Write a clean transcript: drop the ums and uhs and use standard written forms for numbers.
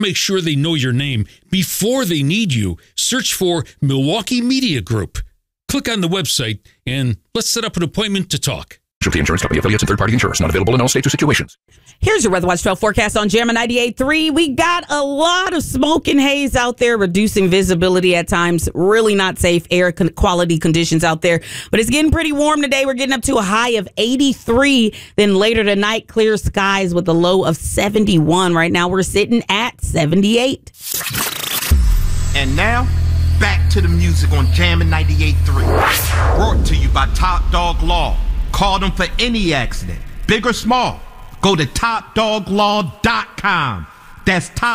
Make sure they know your name before they need you. Search for Milwaukee Media Group. Click on the website and let's set up an appointment to talk. Specialty Insurance Company affiliates and third-party insurers. Not available in all states or situations. Here's your Weather Watch 12 forecast on Jammin' 98.3. We got a lot of smoke and haze out there, reducing visibility at times. Really not safe air quality conditions out there. But it's getting pretty warm today. We're getting up to a high of 83. Then later tonight, clear skies with a low of 71. Right now, we're sitting at 78. And now, back to the music on Jammin' 98.3. Brought to you by Top Dog Law. Call them for any accident, big or small. Go to TopDogLaw.com. That's Top